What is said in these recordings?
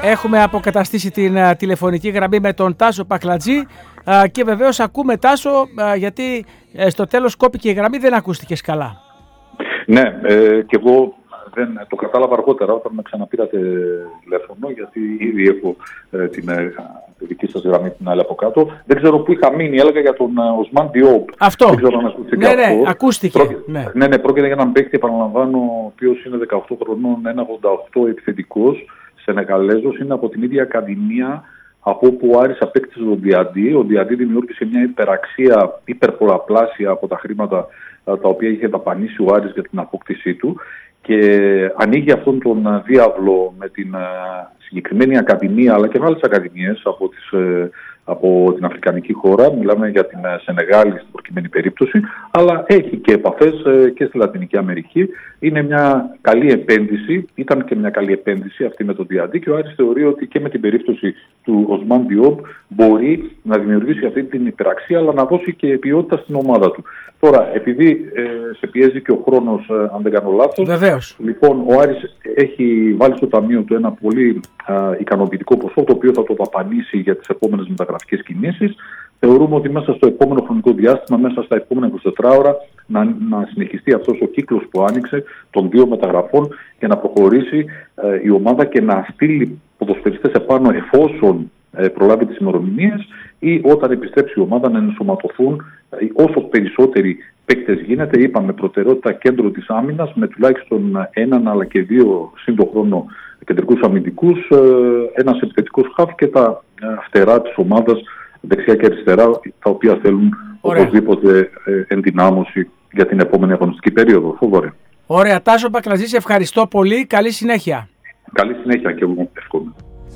Έχουμε αποκαταστήσει την τηλεφωνική γραμμή με τον Τάσο Πακλατζή και βεβαίως ακούμε, Τάσο, γιατί στο τέλος κόπηκε η γραμμή, δεν ακούστηκες καλά. Ναι, και εγώ δεν το κατάλαβα αργότερα όταν με ξαναπήρατε τηλέφωνο, γιατί ήδη έχω την δική σας γραμμή την άλλη από κάτω. Δεν ξέρω πού είχα μείνει, έλεγα για τον Οσμάν Διόπ. Αυτό. Δεν ξέρω αν ακούστηκε αυτό. Ναι, ακούστηκε. Ναι, πρόκειται για έναν παίκτη, επαναλαμβάνω, ο οποίος είναι 18 χρονών, 1,88 επιθετικός, Σενεγαλέζος, είναι από την ίδια ακαδημία από όπου ο Άρης απέκτησε τον Διαντή. Ο Διαντή δημιούργησε μια υπεραξία υπερπολαπλάσια από τα χρήματα τα οποία είχε δαπανίσει ο Άρης για την απόκτησή του, και ανοίγει αυτόν τον διάβλο με την συγκεκριμένη ακαδημία, αλλά και με άλλες ακαδημίες από την Αφρικανική χώρα. Μιλάμε για την Σενεγάλη στην προκειμένη περίπτωση, αλλά έχει και επαφές και στη Λατινική Αμερική. Είναι μια καλή επένδυση, ήταν και μια καλή επένδυση αυτή με τον Διαντή, και ο Άρης θεωρεί ότι και με την περίπτωση του Οσμάν Διόπ μπορεί να δημιουργήσει αυτή την υπεραξία, αλλά να δώσει και ποιότητα στην ομάδα του. Τώρα, επειδή σε πιέζει και ο χρόνος, αν δεν κάνω λάθος, βεβαίως. Λοιπόν, ο Άρης έχει βάλει στο ταμείο του ένα πολύ ικανοποιητικό ποσό, το οποίο θα το δαπανίσει για τις επόμενες μεταγραφικές κινήσεις. Θεωρούμε ότι μέσα στο επόμενο χρονικό διάστημα, μέσα στα επόμενα 24 ώρα, να συνεχιστεί αυτός ο κύκλος που άνοιξε των 2 μεταγραφών, και να προχωρήσει η ομάδα και να στείλει ποδοσφαιριστές επάνω, εφόσον προλάβει τις ημερομηνίες, ή όταν επιστρέψει η ομάδα, να ενσωματωθούν όσο περισσότεροι παίκτες γίνεται. Είπαμε προτεραιότητα κέντρο της άμυνας, με τουλάχιστον 1 αλλά και 2 σύντο χρόνο κεντρικούς αμυντικούς, ένας επιθετικός χαφ και τα φτερά της ομάδας δεξιά και αριστερά, τα οποία θέλουν οπωσδήποτε ενδυνάμωση για την επόμενη αγωνιστική περίοδο. Φοβορέ. Ωραία, Τάσο Πακλατζή, σε ευχαριστώ πολύ. Καλή συνέχεια. Καλή συνέχεια και εγώ εύχομαι.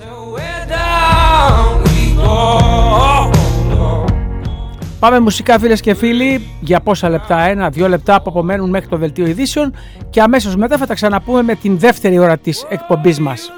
Πάμε μουσικά, φίλες και φίλοι, για πόσα λεπτά, 1-2 λεπτά που απομένουν μέχρι το δελτίο ειδήσεων, και αμέσως μετά θα τα ξαναπούμε με την δεύτερη ώρα της εκπομπής μας.